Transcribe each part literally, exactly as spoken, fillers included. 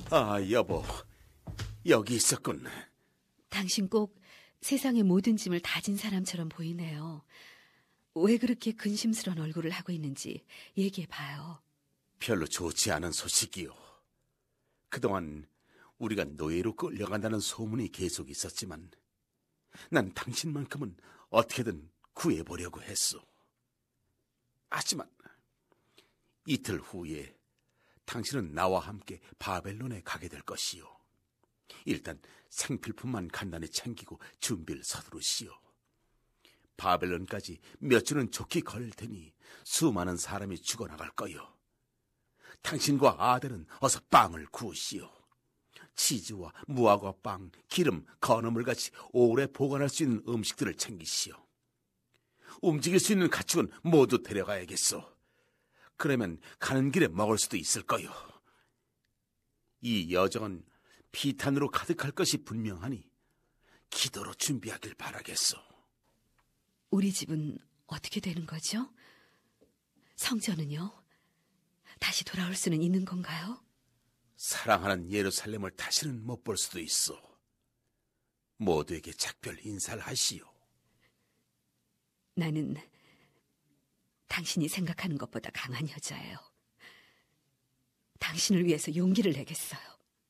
아, 여보, 여기 있었군. 당신 꼭 세상의 모든 짐을 다진 사람처럼 보이네요. 왜 그렇게 근심스러운 얼굴을 하고 있는지 얘기해봐요. 별로 좋지 않은 소식이요. 그동안 우리가 노예로 끌려간다는 소문이 계속 있었지만 난 당신만큼은 어떻게든 구해보려고 했소. 하지만 이틀 후에 당신은 나와 함께 바벨론에 가게 될 것이요. 일단 생필품만 간단히 챙기고 준비를 서두르시오. 바벨론까지 몇 주는 좋게 걸릴 테니 수많은 사람이 죽어나갈 거요. 당신과 아들은 어서 빵을 구우시오. 치즈와 무화과 빵, 기름, 건어물같이 오래 보관할 수 있는 음식들을 챙기시오. 움직일 수 있는 가축은 모두 데려가야겠소. 그러면 가는 길에 먹을 수도 있을 거요. 이 여정은 피탄으로 가득할 것이 분명하니 기도로 준비하길 바라겠소. 우리 집은 어떻게 되는 거죠? 성전은요? 다시 돌아올 수는 있는 건가요? 사랑하는 예루살렘을 다시는 못 볼 수도 있어. 모두에게 작별 인사를 하시오. 나는 당신이 생각하는 것보다 강한 여자예요. 당신을 위해서 용기를 내겠어요.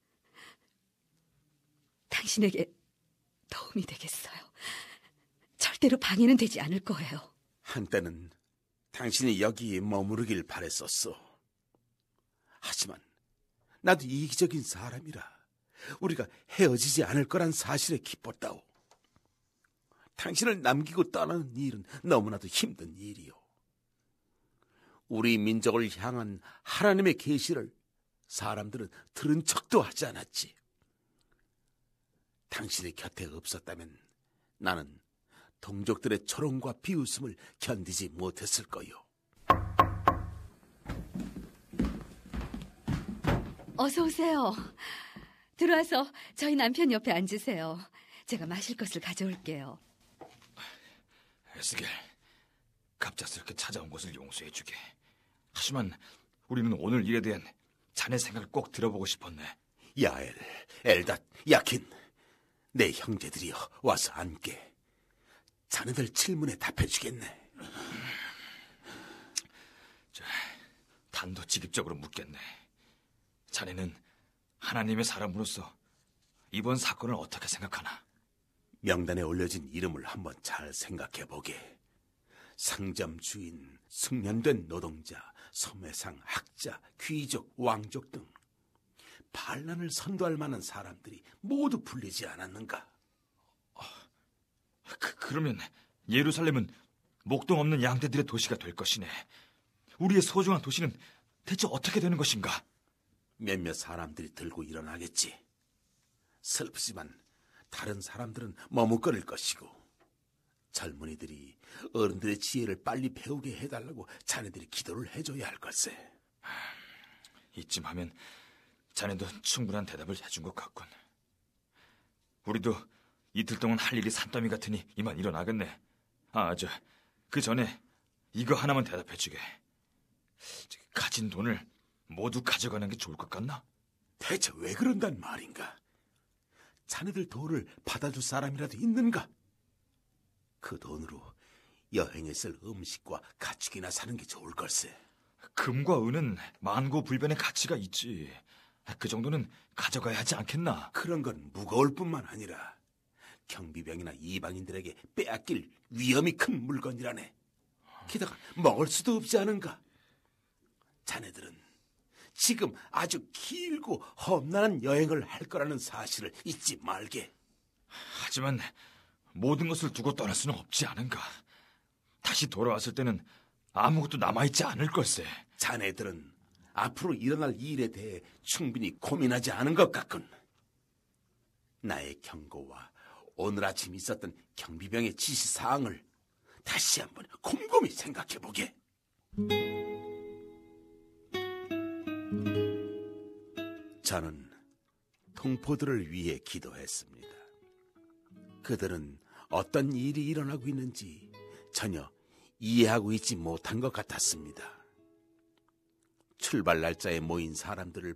당신에게 도움이 되겠어요. 절대로 방해는 되지 않을 거예요. 한때는 당신이 여기에 머무르길 바랬었어. 하지만 나도 이기적인 사람이라 우리가 헤어지지 않을 거란 사실에 기뻤다오. 당신을 남기고 떠나는 일은 너무나도 힘든 일이요. 우리 민족을 향한 하나님의 계시를 사람들은 들은 척도 하지 않았지. 당신이 곁에 없었다면 나는 동족들의 조롱과 비웃음을 견디지 못했을 거요. 어서 오세요. 들어와서 저희 남편 옆에 앉으세요. 제가 마실 것을 가져올게요. 에스겔, 갑작스럽게 찾아온 것을 용서해주게. 하지만 우리는 오늘 일에 대한 자네 생각을 꼭 들어보고 싶었네. 야엘, 엘닷, 야킨, 내 형제들이여 와서 앉게. 자네들 질문에 답해주겠네. 자, 단도직입적으로 묻겠네. 자네는 하나님의 사람으로서 이번 사건을 어떻게 생각하나? 명단에 올려진 이름을 한번 잘 생각해보게. 상점 주인, 숙련된 노동자, 섬해상, 학자, 귀족, 왕족 등 반란을 선도할 만한 사람들이 모두 불리지 않았는가? 그, 그러면 예루살렘은 목동 없는 양떼들의 도시가 될 것이네. 우리의 소중한 도시는 대체 어떻게 되는 것인가? 몇몇 사람들이 들고 일어나겠지. 슬프지만 다른 사람들은 머뭇거릴 것이고, 젊은이들이 어른들의 지혜를 빨리 배우게 해달라고 자네들이 기도를 해줘야 할 걸세. 이쯤 하면 자네도 충분한 대답을 해준 것 같군. 우리도 이틀 동안 할 일이 산더미 같으니 이만 일어나겠네. 아, 저, 그 전에 이거 하나만 대답해주게. 가진 돈을 모두 가져가는 게 좋을 것 같나? 대체 왜 그런단 말인가? 자네들 돈을 받아줄 사람이라도 있는가? 그 돈으로 여행에 쓸 음식과 가축이나 사는 게 좋을 걸세. 금과 은은 만고불변의 가치가 있지. 그 정도는 가져가야 하지 않겠나? 그런 건 무거울 뿐만 아니라 경비병이나 이방인들에게 빼앗길 위험이 큰 물건이라네. 게다가 먹을 수도 없지 않은가? 자네들은 지금 아주 길고 험난한 여행을 할 거라는 사실을 잊지 말게. 하지만 모든 것을 두고 떠날 수는 없지 않은가? 다시 돌아왔을 때는 아무것도 남아있지 않을 걸세. 자네들은 앞으로 일어날 일에 대해 충분히 고민하지 않은 것 같군. 나의 경고와 오늘 아침 있었던 경비병의 지시사항을 다시 한번 곰곰이 생각해보게. 저는 동포들을 위해 기도했습니다. 그들은 어떤 일이 일어나고 있는지 전혀 이해하고 있지 못한 것 같았습니다. 출발 날짜에 모인 사람들을